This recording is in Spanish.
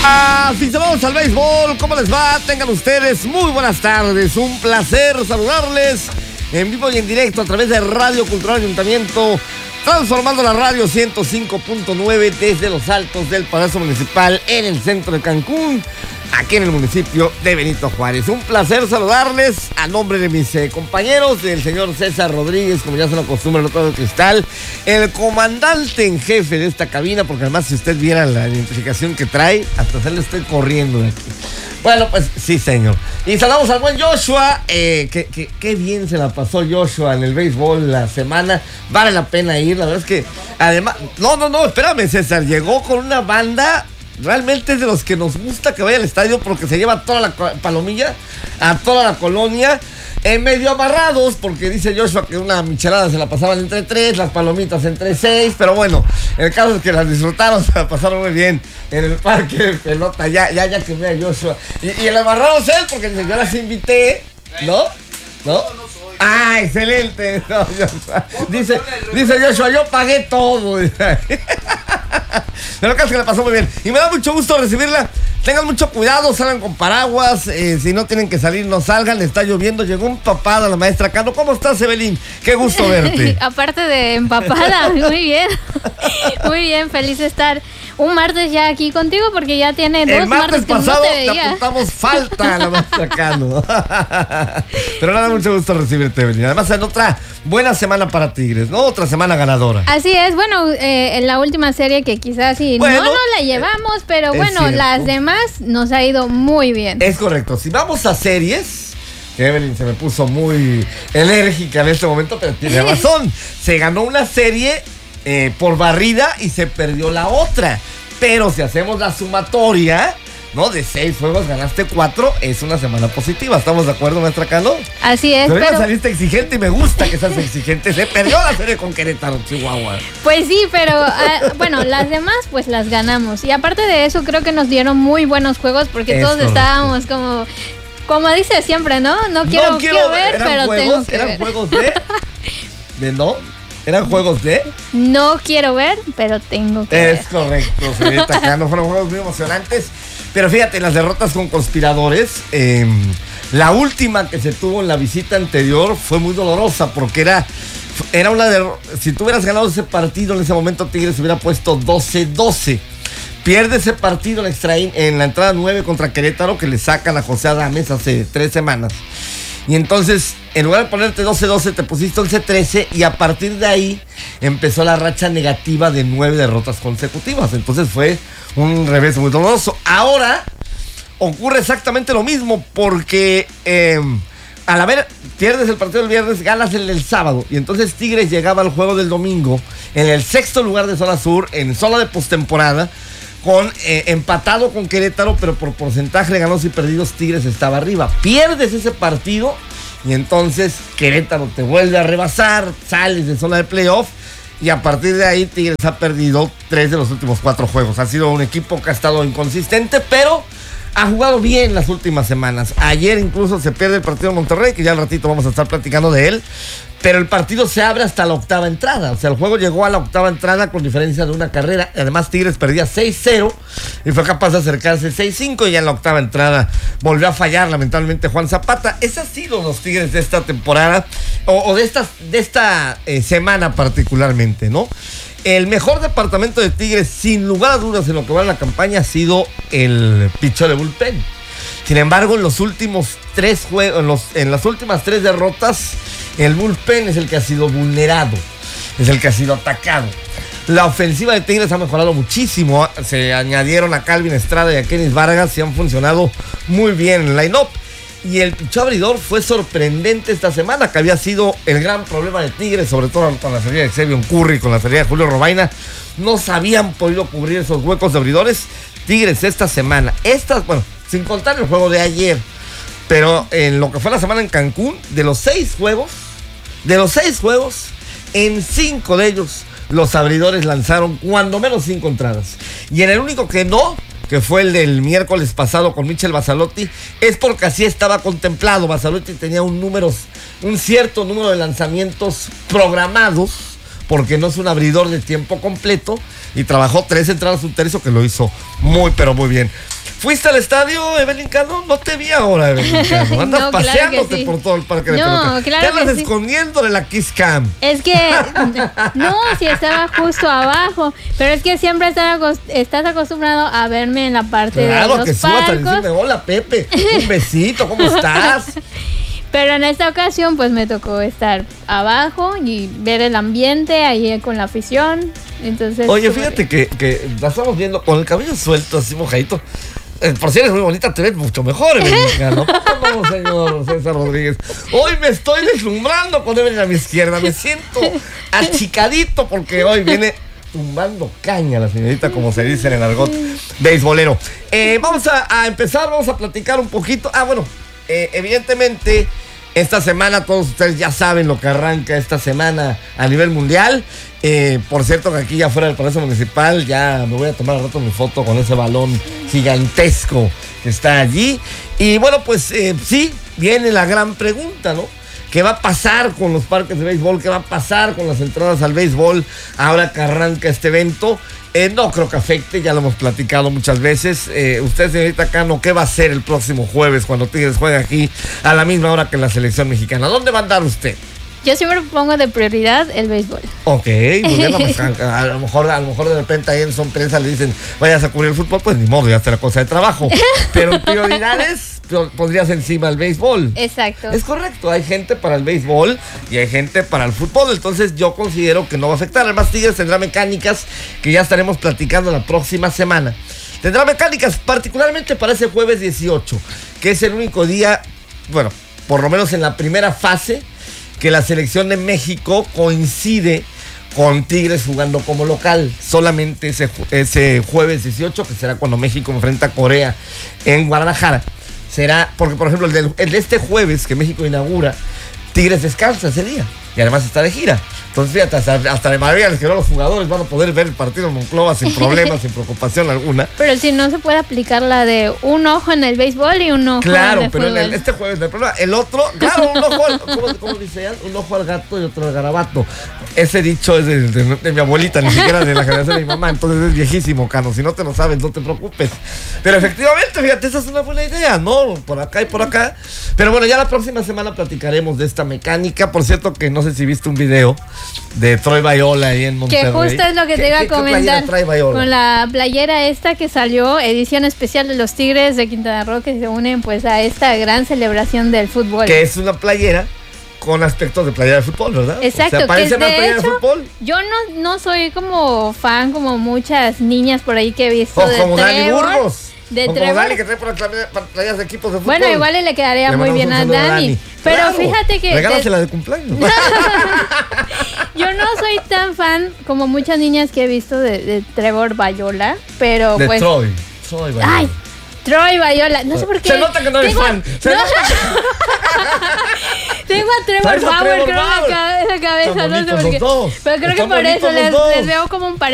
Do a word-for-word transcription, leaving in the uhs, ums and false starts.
Aficionados al béisbol, ¿cómo les va? Tengan ustedes muy buenas tardes. Un placer saludarles en vivo y en directo a través de Radio Cultural Ayuntamiento, transformando la radio ciento cinco punto nueve desde los altos del Palacio Municipal en el centro de Cancún, aquí en el municipio de Benito Juárez. Un placer saludarles a nombre de mis eh, compañeros, del señor César Rodríguez, como ya se lo acostumbra el otro de cristal, el comandante en jefe de esta cabina, porque además si usted viera la identificación que trae, hasta se le estoy corriendo de aquí. Bueno, pues sí, señor. Y saludamos al buen Joshua, eh, que, que, que bien se la pasó Joshua en el béisbol la semana. Vale la pena ir, la verdad es que además, no, no, no, espérame, César, llegó con una banda. Realmente es de los que nos gusta que vaya al estadio porque se lleva toda la palomilla a toda la colonia, en medio amarrados, porque dice Joshua que una michelada se la pasaban entre tres, las palomitas entre seis, pero bueno, el caso es que las disfrutaron, se la pasaron muy bien en el parque de pelota. Ya, ya, ya que vea Joshua. Y, y el amarrado es él, porque yo las invité, ¿no? ¿No? Ah, excelente. No, Joshua. Dice, dice Joshua, yo pagué todo. Pero casi que la pasó muy bien. Y me da mucho gusto recibirla. Tengan mucho cuidado, salgan con paraguas. Eh, si no tienen que salir, no salgan. Está lloviendo. Llegó empapada la maestra Cano. ¿Cómo estás, Evelyn? Qué gusto verte. Aparte de empapada, muy bien. Muy bien, feliz de estar un martes ya aquí contigo, porque ya tiene dos El martes, martes que pasado no te veía. Le apuntamos falta a la maestra Cano. Pero nada, mucho gusto recibirte, Evelyn. Además, en otra buena semana para Tigres, ¿no? Otra semana ganadora. Así es. Bueno, eh, en la última serie que quizás sí, bueno, no, no la llevamos, pero bueno, cierto. Las demás nos ha ido muy bien. Es correcto. Si vamos a series, que Evelyn se me puso muy enérgica en este momento, pero tiene razón. Se ganó una serie eh, por barrida y se perdió la otra. Pero si hacemos la sumatoria, ¿no? De seis juegos ganaste cuatro, es una semana positiva. ¿Estamos de acuerdo, maestra Cano? Así es. Pero, pero saliste exigente y me gusta que seas exigente. Se perdió la serie con Querétaro, Chihuahua. Pues sí, pero uh, bueno, las demás pues las ganamos. Y aparte de eso, creo que nos dieron muy buenos juegos, porque Es todos correcto. estábamos como, como dice siempre, ¿no? No quiero, no quiero, quiero ver, eran pero juegos, tengo que eran ver. juegos de... ¿De no? ¿Eran juegos de...? No quiero ver, pero tengo que Es ver. correcto, señorita Cano. Fueron juegos muy emocionantes. Pero fíjate, las derrotas con conspiradores, eh, la última que se tuvo en la visita anterior fue muy dolorosa, porque era, era una de... Si tú hubieras ganado ese partido en ese momento, Tigres hubiera puesto doce doce. Pierde ese partido en, extra, en la entrada nueve contra Querétaro, que le sacan a José Adames hace tres semanas. Y entonces, en lugar de ponerte doce doce, te pusiste once trece, y a partir de ahí empezó la racha negativa de nueve derrotas consecutivas. Entonces fue un revés muy doloroso. Ahora ocurre exactamente lo mismo, porque eh, al haber, pierdes el partido del viernes, ganas el del sábado. Y entonces Tigres llegaba al juego del domingo en el sexto lugar de zona sur, en zona de postemporada, con eh, empatado con Querétaro, pero por porcentaje de ganados y perdidos Tigres estaba arriba. Pierdes ese partido y entonces Querétaro te vuelve a rebasar, sales de zona de playoff, y a partir de ahí Tigres ha perdido tres de los últimos cuatro juegos. Ha sido un equipo que ha estado inconsistente, pero ha jugado bien las últimas semanas. Ayer incluso se pierde el partido de Monterrey, que ya al ratito vamos a estar platicando de él. Pero el partido se abre hasta la octava entrada. O sea, el juego llegó a la octava entrada con diferencia de una carrera. Además, Tigres perdía seis cero y fue capaz de acercarse seis cinco. Y ya en la octava entrada volvió a fallar, lamentablemente, Juan Zapata. Esos han sido los Tigres de esta temporada, o, o de esta, de esta eh, semana particularmente, ¿no? El mejor departamento de Tigres, sin lugar a dudas, en lo que va en la campaña, ha sido el picheo de bullpen. Sin embargo, en los últimos tres juegos, en, los, en las últimas tres derrotas, el bullpen es el que ha sido vulnerado, es el que ha sido atacado. La ofensiva de Tigres ha mejorado muchísimo. Se añadieron a Calvin Estrada y a Kenis Vargas y han funcionado muy bien en el line-up. Y el picheo abridor fue sorprendente esta semana, que había sido el gran problema de Tigres, sobre todo con la salida de Xavier Curry, con la salida de Julio Robaina. No se habían podido cubrir esos huecos de abridores. Tigres esta semana, estas, bueno, sin contar el juego de ayer, pero en lo que fue la semana en Cancún, de los seis juegos, de los seis juegos, en cinco de ellos los abridores lanzaron cuando menos cinco entradas. Y en el único que no, que fue el del miércoles pasado con Michel Bassalotti, es porque así estaba contemplado. Bassalotti tenía un número, un cierto número de lanzamientos programados porque no es un abridor de tiempo completo y trabajó tres entradas, un tercio, que lo hizo muy, pero muy bien. ¿Fuiste al estadio, Evelyn Cano? No te vi ahora, Evelyn Cano. Andas No, claro paseándote sí. por todo el parque de No, pelota. claro Te andas que sí. escondiendo de la Kiss Cam. Es que, no, si estaba justo abajo, pero es que siempre estás, acos- estás acostumbrado a verme en la parte Claro, de los que subas a palcos. decirme, hola, Pepe, un besito, ¿cómo estás? Pero en esta ocasión pues me tocó estar abajo y ver el ambiente ahí con la afición. Entonces, Oye, estuvo fíjate bien. que, que la estamos viendo con el cabello suelto, así mojadito. Eh, por si eres muy bonita, te ves mucho mejor, Evelyn Cano. No, señor César Rodríguez. Hoy me estoy deslumbrando con Evelyn a mi izquierda. Me siento achicadito porque hoy viene tumbando caña la señorita, como se dice en el argot beisbolero. Eh, vamos a, a empezar, vamos a platicar un poquito. Ah, bueno, eh, evidentemente, esta semana todos ustedes ya saben lo que arranca esta semana a nivel mundial. Eh, por cierto, que aquí ya fuera del Palacio Municipal ya me voy a tomar al rato mi foto con ese balón gigantesco que está allí. Y bueno, pues eh, sí, viene la gran pregunta, ¿no? ¿Qué va a pasar con los parques de béisbol? ¿Qué va a pasar con las entradas al béisbol ahora que arranca este evento? Eh, no creo que afecte, ya lo hemos platicado muchas veces. Eh, usted, señorita Cano, ¿qué va a hacer el próximo jueves cuando Tigres juegue aquí a la misma hora que la selección mexicana? ¿Dónde va a andar usted? Yo siempre pongo de prioridad el béisbol. Ok, muy bien, vamos a, a lo mejor, a lo mejor de repente ahí en Son Prensa le dicen, vayas a cubrir el fútbol, pues ni modo, ya será cosa de trabajo. Pero prioridades, pondrías encima el béisbol. Exacto. Es correcto, hay gente para el béisbol y hay gente para el fútbol, entonces yo considero que no va a afectar. Además, Tigres tendrá mecánicas que ya estaremos platicando la próxima semana. Tendrá mecánicas particularmente para ese jueves dieciocho, que es el único día, bueno, por lo menos en la primera fase, que la selección de México coincide con Tigres jugando como local. Solamente ese, ese jueves dieciocho, que será cuando México enfrenta a Corea en Guadalajara, será, porque por ejemplo el de, el de este jueves que México inaugura, Tigres descansa ese día y además está de gira. Entonces fíjate, hasta, hasta de maravilla les quedó, los jugadores van a poder ver el partido en Monclova sin problemas, sin preocupación alguna. Pero si no se puede aplicar la de un ojo en el béisbol y un ojo Claro, en el pero en fútbol. el, este jueves no hay problema. El otro, claro, un ojo al, ¿cómo, cómo dice ella? Un ojo al gato y otro al garabato. Ese dicho es de, de, de mi abuelita, ni siquiera de la generación de mi mamá, entonces es viejísimo, Cano. Si no te lo sabes, no te preocupes. Pero efectivamente, fíjate, esa es una buena idea, ¿no? Por acá y por acá. Pero bueno, ya la próxima semana platicaremos de esta mecánica. Por cierto, que no sé si viste un video de Troy Bayola ahí en Monterrey. Que justo es lo que te iba a comentar. Con la playera esta que salió, edición especial de los Tigres de Quintana Roo, que se unen pues a esta gran celebración del fútbol. Que es una playera con aspectos de playera de fútbol, ¿verdad? Exacto. O sea, parece que una de playera hecho, de fútbol. Yo no, no soy como fan, como muchas niñas por ahí que he visto O de como Dani Trevor. Burgos. De o como Trevor. Dani, que trae por las playas de equipos de fútbol. Bueno, igual le quedaría Le muy mandamos bien un a saludo Dani. Pero Claro, fíjate que... regálasela de cumpleaños. Yo no soy tan fan como muchas niñas que he visto de, de Trevor Bayola, pero De pues... Troy. Troy Bayola. Ay, Troy Bayola, no sé por qué. Se nota que no eres Tengo- fan. Se no. nota que... Tengo a Trevor Traes a Bauer, Trevor creo, en la Bauer. ca- en la cabeza, Están no sé bonitos por qué. los dos. Pero creo que Están por eso bonitos los les, dos. les veo como un